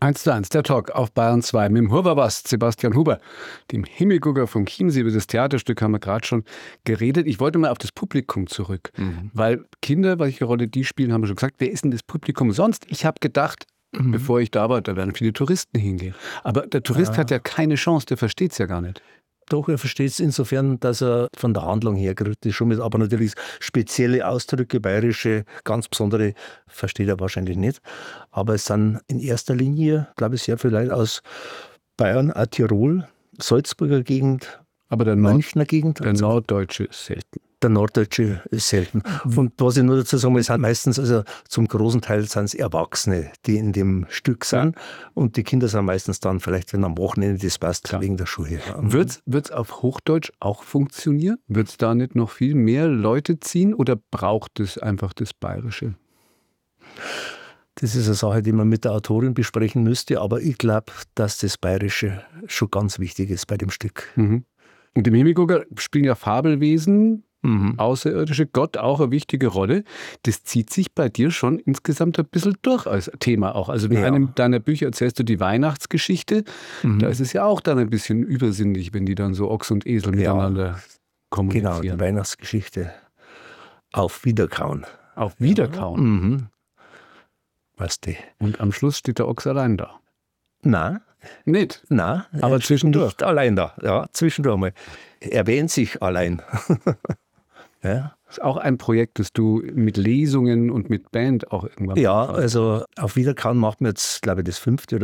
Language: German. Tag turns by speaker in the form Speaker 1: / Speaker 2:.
Speaker 1: 1:1, der Talk auf Bayern 2 mit dem Hurwabast Sebastian Huber, dem Himmelgucker von Chiemsee. Über das Theaterstück haben wir gerade schon geredet. Ich wollte mal auf das Publikum zurück, weil Kinder, welche Rolle die spielen, haben wir schon gesagt. Wer ist denn das Publikum sonst? Ich habe gedacht, bevor ich da war, da werden viele Touristen hingehen. Aber der Tourist hat ja keine Chance, der versteht es ja gar nicht.
Speaker 2: Doch, er versteht es insofern, dass er von der Handlung her gerührt ist. Schon mit, aber natürlich spezielle Ausdrücke, bayerische, ganz besondere, versteht er wahrscheinlich nicht. Aber es sind in erster Linie, glaube ich, sehr viele Leute aus Bayern, auch Tirol, Salzburger Gegend,
Speaker 1: aber der
Speaker 2: Münchner Gegend.
Speaker 1: Der Norddeutsche ist selten.
Speaker 2: Der Norddeutsche ist selten. Und was ich nur dazu sagen will, es sind meistens, also zum großen Teil sind es Erwachsene, die in dem Stück sind. Und die Kinder sind meistens dann vielleicht, wenn am Wochenende das passt, wegen der Schule.
Speaker 1: Wird's auf Hochdeutsch auch funktionieren? Wird es da nicht noch viel mehr Leute ziehen oder braucht es einfach das Bayerische?
Speaker 2: Das ist eine Sache, die man mit der Autorin besprechen müsste, aber ich glaube, dass das Bayerische schon ganz wichtig ist bei dem Stück.
Speaker 1: Und im Himmelgucker spielen ja Fabelwesen, außerirdische Gott auch eine wichtige Rolle. Das zieht sich bei dir schon insgesamt ein bisschen durch als Thema auch. Also in einem deiner Bücher erzählst du die Weihnachtsgeschichte. Da ist es ja auch dann ein bisschen übersinnlich, wenn die dann so Ochs und Esel miteinander kommunizieren.
Speaker 2: Genau, die Weihnachtsgeschichte. Auf Wiederkauen.
Speaker 1: Auf Wiederkauen?
Speaker 2: Weißt du.
Speaker 1: Und am Schluss steht der Ochs allein da.
Speaker 2: Nein.
Speaker 1: Nicht?
Speaker 2: Nein.
Speaker 1: Aber zwischendurch.
Speaker 2: Nicht allein da. Ja, zwischendurch mal. Er wähnt sich allein. Ja.
Speaker 1: Das ist auch ein Projekt, das du mit Lesungen und mit Band auch irgendwann
Speaker 2: Ja, also auf Wiederkauen macht man jetzt, glaube ich, das 5. oder